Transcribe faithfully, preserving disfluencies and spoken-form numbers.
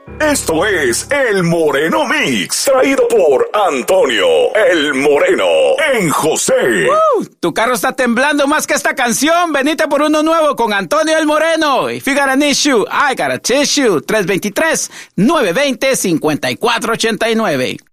Esto es El Moreno Mix, traído por Antonio El Moreno en José. Uh, tu carro está temblando más que esta canción. Venite por uno nuevo con Antonio El Moreno. If you got an issue, I got a tissue. tres dos tres, nueve dos cero, cinco cuatro ocho nueve.